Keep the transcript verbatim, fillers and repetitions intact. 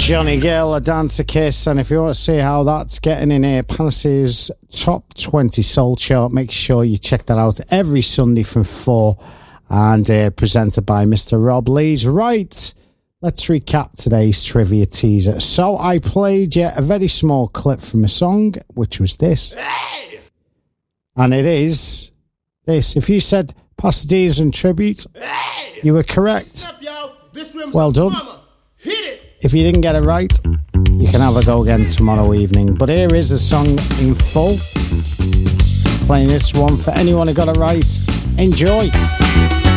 Johnny Gill, A Dance, A Kiss, and if you want to see how that's getting in here, Panas's Top twenty Soul Chart, make sure you check that out every Sunday from four, and uh, presented by Mister Rob Lees. Right, let's recap today's trivia teaser. So I played you a very small clip from a song, which was this. Hey! And it is this. If you said Pasadena's and Tribute, hey! You were correct. Up, well done. Hit it. If you didn't get it right, you can have a go again tomorrow evening. But here is the song in full. Playing this one for anyone who got it right. Enjoy.